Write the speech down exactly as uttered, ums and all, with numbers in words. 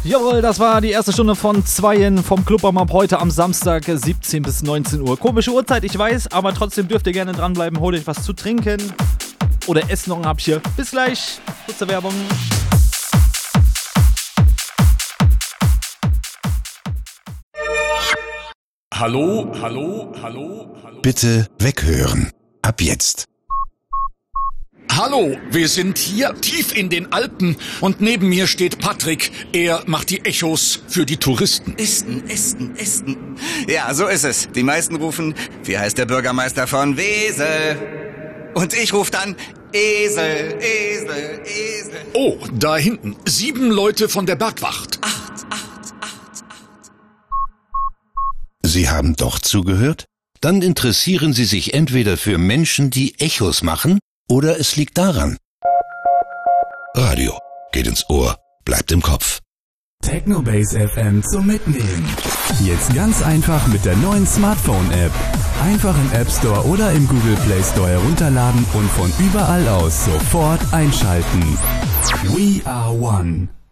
Jawohl, das war die erste Stunde von Zweien vom Club am Ab heute am Samstag, siebzehn bis neunzehn Uhr. Komische Uhrzeit, ich weiß, aber trotzdem dürft ihr gerne dranbleiben. Holt euch was zu trinken oder esst noch ein Habchen. Bis gleich, kurze Werbung. Hallo, hallo, hallo, hallo. Bitte weghören. Ab jetzt. Hallo, wir sind hier tief in den Alpen und neben mir steht Patrick. Er macht die Echos für die Touristen. Esten, Esten, Esten. Ja, so ist es. Die meisten rufen, wie heißt der Bürgermeister von Wesel? Und ich rufe dann, Esel, Esel, Esel. Oh, da hinten. Sieben Leute von der Bergwacht. Acht, acht, acht, acht. Sie haben doch zugehört? Dann interessieren Sie sich entweder für Menschen, die Echos machen, oder es liegt daran. Radio geht ins Ohr, bleibt im Kopf. Technobase F M zum Mitnehmen. Jetzt ganz einfach mit der neuen Smartphone-App. Einfach im App Store oder im Google Play Store herunterladen und von überall aus sofort einschalten. We are one.